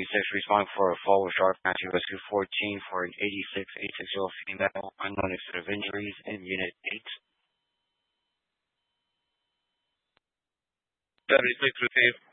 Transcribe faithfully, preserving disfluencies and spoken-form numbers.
seventy-six, responding for a fall with sharp matching rescue fourteen for an eighty-six eight-six-zero female, unknown extent of injuries in Unit eight. seventy-six received.